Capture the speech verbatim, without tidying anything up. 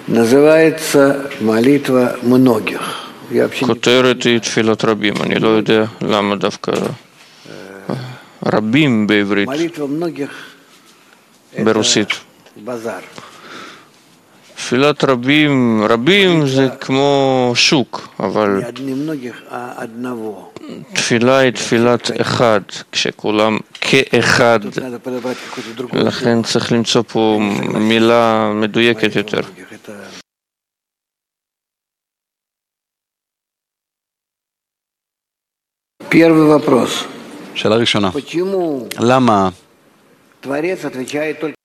называется молитва многих. כותרת היא תפילת רבים. אני לא יודע למה דווקא רבים בעברית, молитва многих ברוסית. базар. תפילת רבים, רבים זה כמו שוק, אבל не многих, а одного. תפילה היא תפילת אחד, כשכולם כאחד, לכן צריך למצוא פה מילה מדויקת יותר. Первый вопрос. שאלה ראשונה, למה